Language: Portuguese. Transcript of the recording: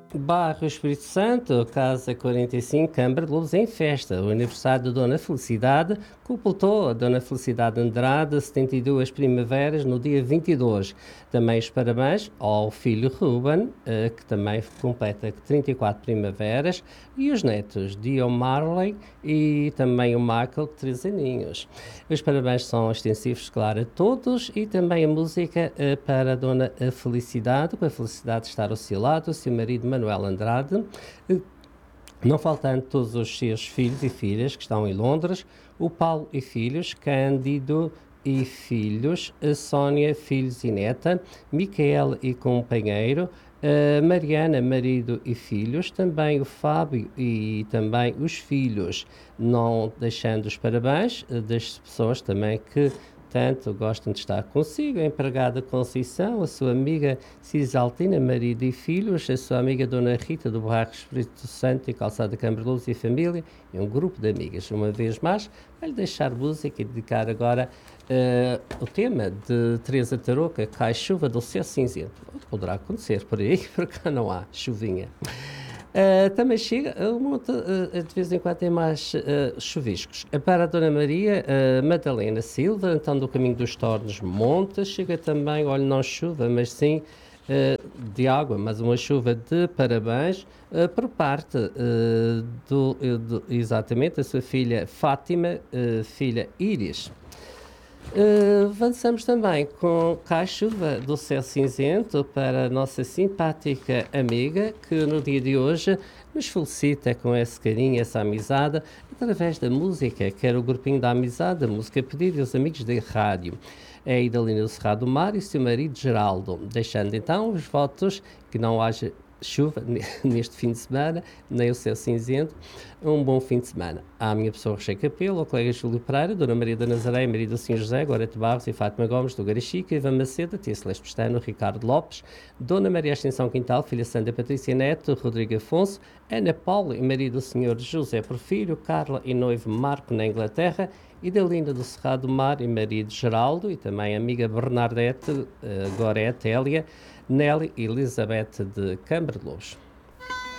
Bairro Espírito Santo, Casa 45, Câmara de Lobos em festa. O aniversário de Dona Felicidade completou a Dona Felicidade Andrade 72 primaveras no dia 22. Também os parabéns ao filho Ruben, que também completa 34 primaveras, e os netos Dio Marley e também o Michael, de 3 aninhos. Os parabéns são extensivos, claro, a todos, e também a música para a Dona Felicidade, com a felicidade de estar ao seu lado, o seu marido Manuel Andrade, não faltando todos os seus filhos e filhas que estão em Londres, o Paulo e filhos, Cândido e filhos, a Sónia, filhos e neta, Micael e companheiro, Mariana, marido e filhos, também o Fábio e também os filhos, não deixando os parabéns das pessoas também que tanto gostam de estar consigo, a empregada Conceição, a sua amiga Cisaltina, marido e filhos, a sua amiga Dona Rita, do bairro Espírito Santo e Calçada Câmara de Luz e Família, e um grupo de amigas. Uma vez mais, vai-lhe deixar música e dedicar agora o tema de Teresa Tarouca, Cai Chuva do Céu Cinzento. Poderá acontecer por aí, porque cá não há chuvinha. Também chega, de vez em quando tem mais chuviscos. Para a Dona Maria Madalena Silva, então do Caminho dos Tornos Montes, chega também, olha, não chuva, mas sim de água, mas uma chuva de parabéns por parte exatamente, da sua filha Fátima, filha Íris. Avançamos também com Cai Chuva do Céu Cinzento para a nossa simpática amiga que no dia de hoje nos felicita com esse carinho, essa amizade, através da música, que era o grupinho da amizade, a música pedida e os amigos da rádio. É a Idalina do Cerrado do Mar e seu marido Geraldo, deixando então os votos que não haja chuva neste fim de semana, nem o céu cinzento, um bom fim de semana. À minha pessoa Rocher Capelo, ao colega Júlio Pereira, Dona Maria da Nazaré, Maria do São José, Gorete Barros e Fátima Gomes do Garachica, Ivan Macedo, Tia Celeste Pestano, Ricardo Lopes, Dona Maria Ascensão Quintal, Filha Sandra Patrícia Neto, Rodrigo Afonso, Ana Paula e Maria do Senhor José Porfírio, Carla e noivo Marco na Inglaterra, Idalina do Cerrado do Mar e marido Geraldo, e também a amiga Bernadette, Gorete, Hélia, Nelly e Elizabeth de Câmara de Lobos.